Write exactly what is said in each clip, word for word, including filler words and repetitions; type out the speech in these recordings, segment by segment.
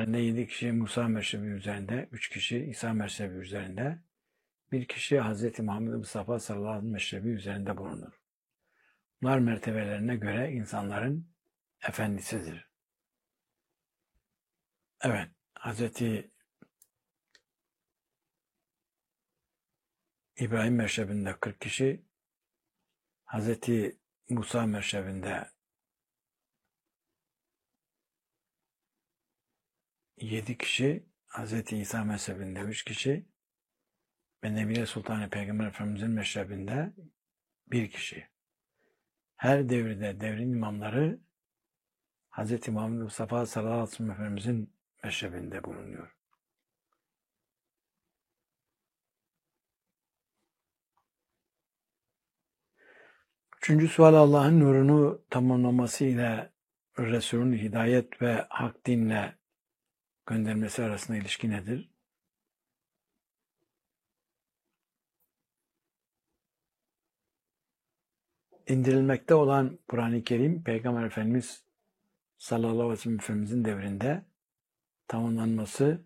üzerinde, yedi kişi Musa meşrebi üzerinde, üç kişi İsa meşrebi üzerinde, bir kişi Hz. Muhammed Mustafa sallallahu aleyhi ve sellem meşrebi üzerinde bulunur. Bunlar mertebelerine göre insanların efendisidir. Evet, Hz. İbrahim meşrebinde kırk kişi, Hz. Musa meşrebinde yedi kişi, Hz. İsa mezhebinde üç kişi ve Nebile Sultan Peygamber Efendimizin meşrebinde bir kişi. Her devirde devrin imamları Hz. Muhammed Mustafa sallallahu aleyhi ve sellem Efendimizin meşrebinde bulunuyor. Üçüncü sual, Allah'ın nurunu tamamlaması ile Resul'ün hidayet ve hak dinle göndermesi arasında ilişki nedir? İndirilmekte olan Kur'an-ı Kerim, Peygamber Efendimiz sallallahu aleyhi ve sellem Efendimizin devrinde tamamlanması,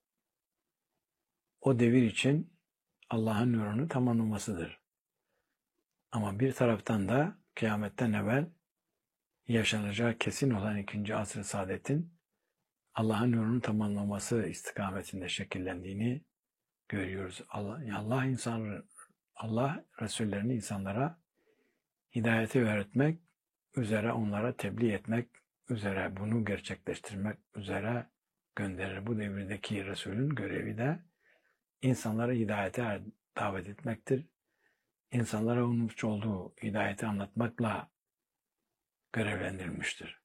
o devir için Allah'ın nurunu tamamlamasıdır. Ama bir taraftan da kıyametten evvel yaşanacağı kesin olan ikinci asr-ı saadetin Allah'ın nurunu tamamlaması istikametinde şekillendiğini görüyoruz. Allah, Allah insan, Allah Resullerini insanlara hidayeti öğretmek üzere, onlara tebliğ etmek üzere, bunu gerçekleştirmek üzere gönderir. Bu devirdeki Resulün görevi de insanları hidayete davet etmektir. İnsanlara unutmuş olduğu hidayeti anlatmakla görevlendirilmiştir.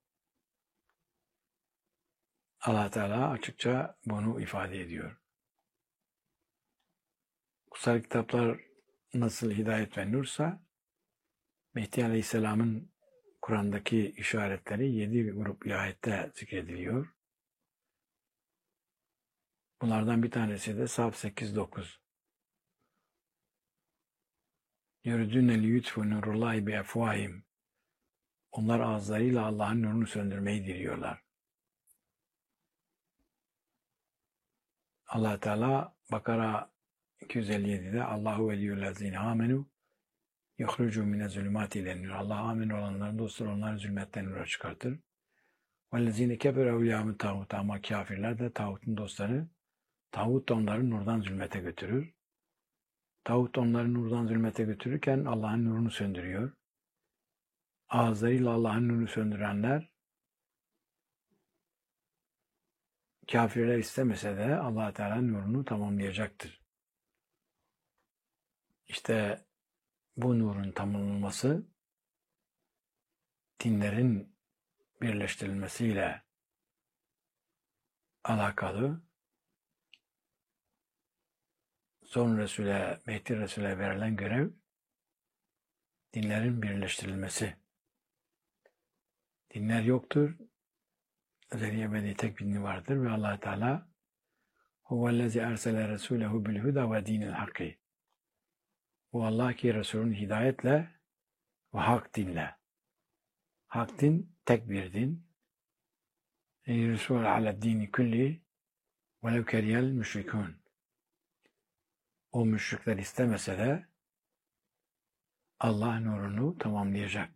Allah Teala açıkça bunu ifade ediyor. Kutsal kitaplar nasıl hidayet ve nursa, Mehdi Aleyhisselam'ın Kur'an'daki işaretleri yedi grup ayette zikrediliyor. Bunlardan bir tanesi de Saf sekiz dokuz. Yuridûne liyutfû nurullâhi biafvâhim. Onlar ağızlarıyla Allah'ın nurunu söndürmeyi diliyorlar. Allah Teala Bakara iki yüz elli yedi'de Allahu veliyyullezîne âmenû yuhricû mine zulümâti ilen nur. Allah amin olanların dostları onları zulmetten nura çıkartır. Vellezîne kefere evliyâmü tağut. Ama kafirler de tağutun dostları, tağut da onları nurdan zulmete götürür. Tağut onları nurdan zulmete götürürken Allah'ın nurunu söndürüyor. Ağızlarıyla Allah'ın nurunu söndürenler, kafirler istemese de Allah Teala'nın nurunu tamamlayacaktır. İşte bu nurun tamamlanması dinlerin birleştirilmesiyle alakalı. Son Resul'e, Mehdi Resul'e verilen görev dinlerin birleştirilmesi. Dinler yoktur. Ezeli ebedi tek bir din vardır ve Allah Teala huvellezî ersele resûlehu bil huda ve dinil hakkı. Bu Allah ki Resul'ün hidayetle ve hak dinle. Hak din tek bir din. Ey Resul ala dini külli velev keriyel müşrikûn. O müşrikler istemese de Allah nurunu tamamlayacak.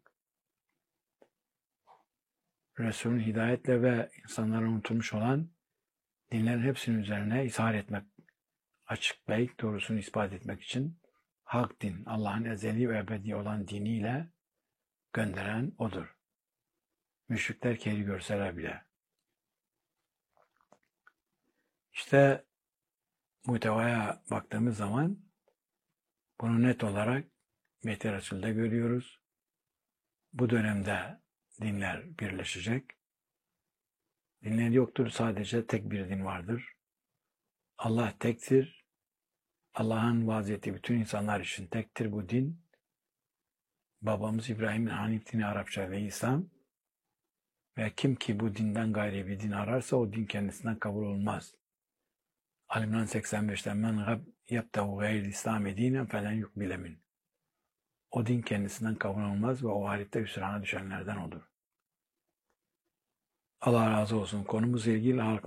Resul'ün hidayetle ve insanlara unutulmuş olan dinlerin hepsinin üzerine ishar etmek, açıklayıp doğrusunu ispat etmek için hak din, Allah'ın ezeli ve ebedi olan diniyle gönderen O'dur. Müşrikler keri görseler bile. İşte muhtevaya baktığımız zaman bunu net olarak Mehdi Resul'de görüyoruz. Bu dönemde dinler birleşecek. Dinler yoktur, sadece tek bir din vardır. Allah tektir. Allah'ın vaaz ettiği bütün insanlar için tektir bu din. Babamız İbrahim'in Hanif dini Arapça ve İslam. Ve kim ki bu dinden gayri bir din ararsa o din kendisinden kabul olmaz. Al-İmran seksen beş'ten men yebtehu gayri İslam'e dinen felen yukbile min. O din kendisinden kabul olmaz ve o ahirette hüsrana düşenlerden olur. Allah razı olsun. Konumuzla ilgili